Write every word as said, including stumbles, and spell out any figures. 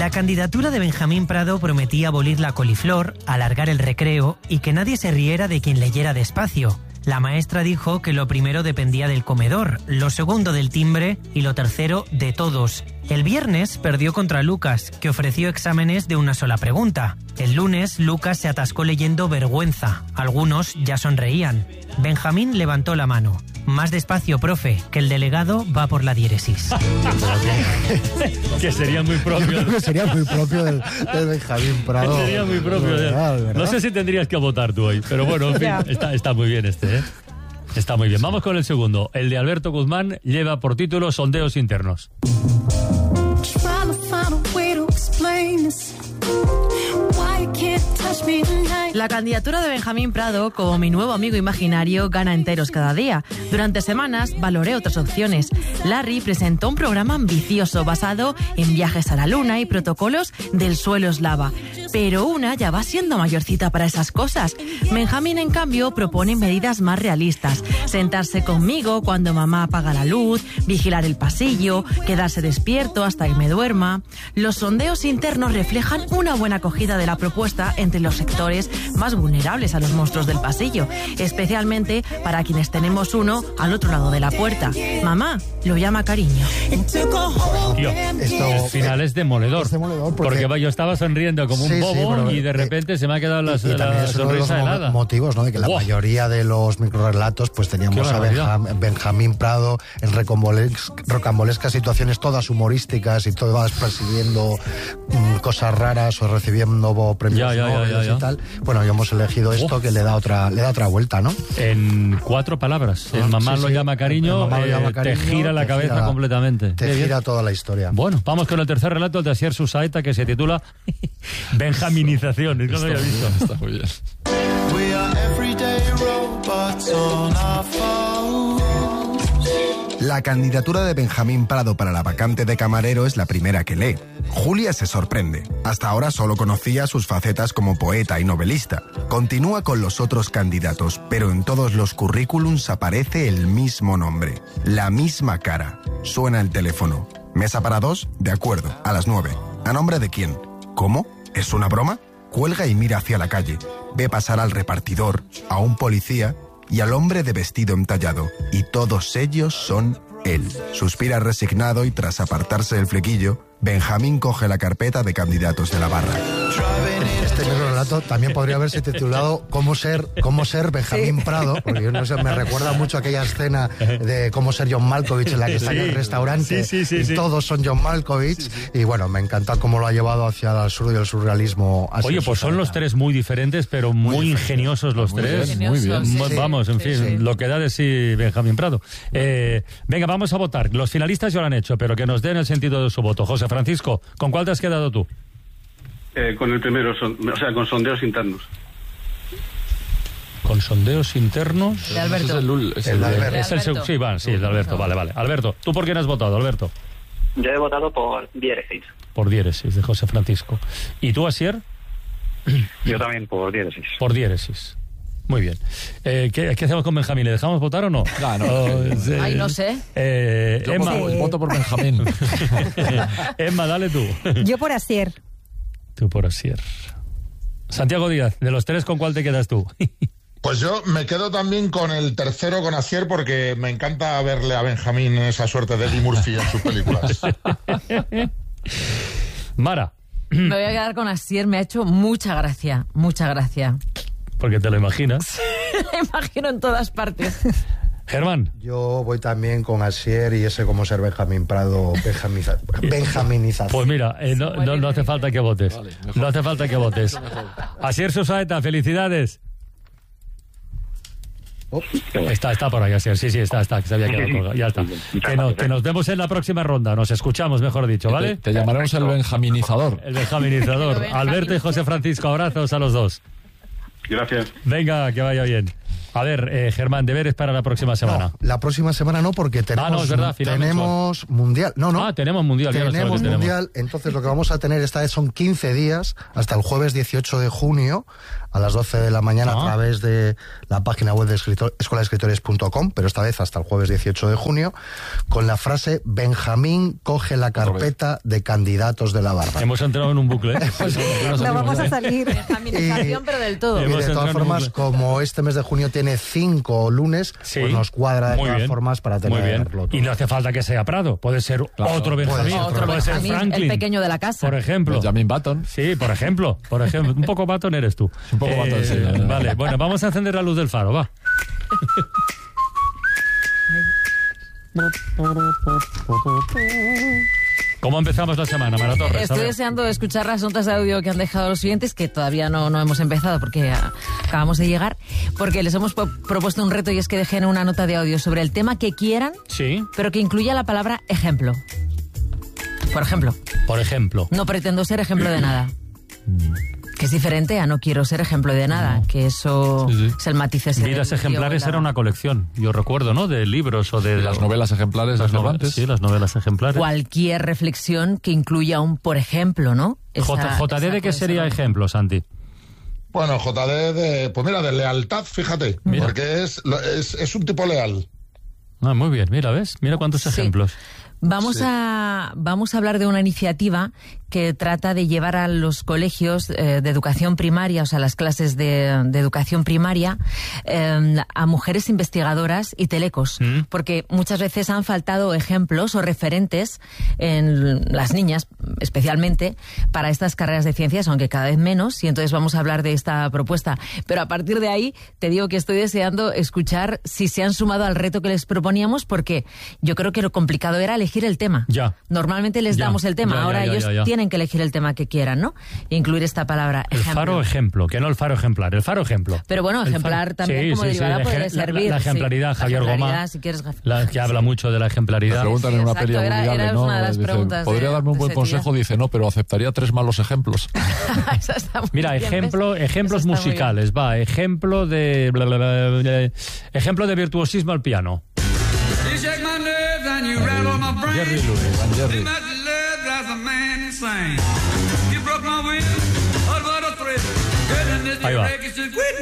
La candidatura de Benjamín Prado prometía abolir la coliflor, alargar el recreo y que nadie se riera de quien leyera despacio. La maestra dijo que lo primero dependía del comedor, lo segundo del timbre y lo tercero de todos. El viernes perdió contra Lucas, que ofreció exámenes de una sola pregunta. El lunes, Lucas se atascó leyendo vergüenza. Algunos ya sonreían. Benjamín levantó la mano. Más despacio, profe, que el delegado va por la diéresis. Que sería muy propio. Yo creo que sería muy propio del, del Benjamín Prado. Sería muy propio. ¿Verdad, verdad? No sé si tendrías que votar tú hoy, pero bueno, en fin, está, está muy bien este, ¿eh? Está muy bien. Vamos con el segundo. El de Alberto Guzmán lleva por título Sondeos Internos. La candidatura de Benjamín Prado como mi nuevo amigo imaginario gana enteros cada día. Durante semanas valoré otras opciones. Larry presentó un programa ambicioso basado en viajes a la luna y protocolos del suelo eslava. Pero una ya va siendo mayorcita para esas cosas. Benjamín, en cambio, propone medidas más realistas. Sentarse conmigo cuando mamá apaga la luz, vigilar el pasillo, quedarse despierto hasta que me duerma. Los sondeos internos reflejan una buena acogida de la propuesta entre los sectores más vulnerables a los monstruos del pasillo, especialmente para quienes tenemos uno al otro lado de la puerta. Mamá lo llama cariño. Tío, esto el final es demoledor. Es demoledor porque, porque yo estaba sonriendo como un sí, bobo, sí, pero, y de repente eh, se me ha quedado la, y, y la sonrisa helada. Motivos, ¿no? De que la wow. mayoría de los microrelatos pues teníamos a Benjam, Benjamín Prado en rocambolescas situaciones todas humorísticas y todas persiguiendo mm, cosas raras o recibiendo premios ya, ya, ya, ya, ya. y tal. Bueno, y hemos elegido esto oh. que le da otra le da otra vuelta, ¿no? En cuatro palabras. El mamá, sí, lo, sí. llama cariño, mamá eh, lo llama cariño, te gira la te cabeza gira, completamente. Te gira toda la historia. Bueno, vamos con el tercer relato, el de Asier Susaeta, que se titula Benjaminización. Es que no lo había visto. Está muy bien. La candidatura de Benjamín Prado para la vacante de camarero es la primera que lee. Julia se sorprende. Hasta ahora solo conocía sus facetas como poeta y novelista. Continúa con los otros candidatos, pero en todos los currículums aparece el mismo nombre, la misma cara. Suena el teléfono. ¿Mesa para dos? De acuerdo, a las nueve. ¿A nombre de quién? ¿Cómo? ¿Es una broma? Cuelga y mira hacia la calle. Ve pasar al repartidor, a un policía y al hombre de vestido entallado, y todos ellos son él. Suspira resignado y tras apartarse del flequillo, Benjamín coge la carpeta de candidatos de la barra. Este microrelato también podría haberse titulado ¿Cómo ser, cómo ser Benjamín sí. Prado? Porque yo no sé, me recuerda mucho aquella escena de cómo ser John Malkovich en la que está sí. en el restaurante sí, sí, sí, y sí. todos son John Malkovich sí, sí. y bueno, me encanta cómo lo ha llevado hacia el absurdo y el surrealismo. Oye, pues son los tres muy diferentes, pero muy, muy ingeniosos los muy tres. Bien, muy bien. Sí, sí. Vamos, en fin, sí. lo que da de sí Benjamín Prado. Eh, venga, vamos a votar. Los finalistas ya lo han hecho, pero que nos den el sentido de su voto. José Francisco, ¿con cuál te has quedado tú? Eh, con el primero, son, o sea, con sondeos internos. ¿Con sondeos internos? De Alberto. Es el, es el, el de Alberto. Es el, Alberto. sí, vale, sí, el de Alberto, vale, vale. Alberto, ¿tú por quién has votado, Alberto? Yo he votado por diéresis. Por diéresis, de José Francisco. ¿Y tú, Asier? Yo también por diéresis. Por diéresis. Muy bien. Eh, ¿qué, ¿Qué hacemos con Benjamín? ¿Le dejamos votar o no? No, no. Oh, sí. Ay, no sé. Eh, Yo Emma. voto, voto por Benjamín. Emma, dale tú. Yo por Asier. Tú por Asier. Santiago Díaz, de los tres, ¿con cuál te quedas tú? Pues yo me quedo también con el tercero, con Asier, porque me encanta verle a Benjamín esa suerte de Eddie Murphy en sus películas. Mara. Me voy a quedar con Asier, me ha hecho mucha gracia, mucha gracia. Porque te lo imaginas. Lo imagino en todas partes. Germán. Yo voy también con Asier y ese cómo ser Benjamín Prado, benjaminiza, benjaminización. Pues mira, eh, no, no, no hace falta que votes. Vale, no hace falta que votes. Asier Susaeta, felicidades. Oh. Está, está por ahí, Asier. Sí, sí, está, está. Que se había quedado colgado. Ya está. Que, no, que nos vemos en la próxima ronda. Nos escuchamos, mejor dicho, ¿vale? Te, te llamaremos el benjaminizador. El benjaminizador. Alberto y José Francisco, abrazos a los dos. Gracias. Venga, que vaya bien. A ver, eh, Germán, deberes para la próxima semana. No, la próxima semana no, porque tenemos, ah, no, es verdad, tenemos mundial. No, no. Ah, tenemos mundial. Tenemos no mundial, tenemos. Entonces lo que vamos a tener esta vez son quince días, hasta el jueves dieciocho de junio, a las doce de la mañana, ah. a través de la página web de escritor, escuela de escritores punto com, pero esta vez hasta el jueves dieciocho de junio, con la frase: Benjamín coge la carpeta de candidatos de la barba. Hemos entrado en un bucle. ¿eh? no, no vamos a salir. Benjaminización, pero del todo. Y de todas formas, como este mes de junio tiene cinco lunes, sí, pues nos cuadra de todas bien. formas para tenerlo todo. Y no hace falta que sea Prado, puede ser claro. otro Benjamín, puede, otro puede Benjamín, ser Franklin, el pequeño de la casa. Por ejemplo. Benjamin Button. Sí, por ejemplo, por ejemplo. Un poco Button eres tú. Un poco eh, Button, sí. Eh, vale, bueno, vamos a encender la luz del faro, va. ¿Cómo empezamos la semana, Mara Torres? Estoy deseando escuchar las notas de audio que han dejado los oyentes, que todavía no, no hemos empezado porque a, acabamos de llegar, porque les hemos po- propuesto un reto y es que dejen una nota de audio sobre el tema que quieran, sí, pero que incluya la palabra ejemplo. Por ejemplo. Por ejemplo. No pretendo ser ejemplo de nada. Que es diferente a no quiero ser ejemplo de nada, no. que eso sí, sí. es el matiz ese. Vidas ejemplares la... era una colección, yo recuerdo, ¿no? De libros o de... Las novelas ejemplares las de Cervantes. Sí, las novelas ejemplares. Cualquier reflexión que incluya un por ejemplo, ¿no? Esa, J, JD, ¿de qué sería ser... ejemplo, Santi? Bueno, J D de... Pues mira, de lealtad, fíjate, mira. porque es, es, es un tipo leal. Ah, muy bien, mira, ¿ves? Mira cuántos sí. ejemplos. Vamos, sí. a, vamos a hablar de una iniciativa que trata de llevar a los colegios eh, de educación primaria, o sea, las clases de, de educación primaria, eh, a mujeres investigadoras y telecos, ¿Mm? porque muchas veces han faltado ejemplos o referentes en las niñas, especialmente, para estas carreras de ciencias, aunque cada vez menos, y entonces vamos a hablar de esta propuesta. Pero a partir de ahí, te digo que estoy deseando escuchar si se han sumado al reto que les proponíamos, porque yo creo que lo complicado era elegir el tema. Ya. Normalmente les ya. damos el tema, ya, ya, ahora ya, ellos ya, ya. tienen que elegir el tema que quieran, ¿no? E incluir esta palabra ejemplo. El faro ejemplo, que no el faro ejemplar, el faro ejemplo. Pero bueno, el ejemplar faro... también sí, como sí, derivada sí, puede la, servir. La, la ejemplaridad, sí. Javier la ejemplaridad, Gomá, si quieres... la, que habla mucho de la ejemplaridad. Le preguntan en una Exacto, peli era, obligable, era ¿no? una de las Dice, preguntas ¿podría de, darme un de buen consejo? tío. Dice, no, pero aceptaría tres malos ejemplos. Mira, ejemplo, ejemplos musicales, va, ejemplo de, bla, bla, bla, bla, ejemplo de virtuosismo al piano. Jerry Lewis, Jerry. Ahí va.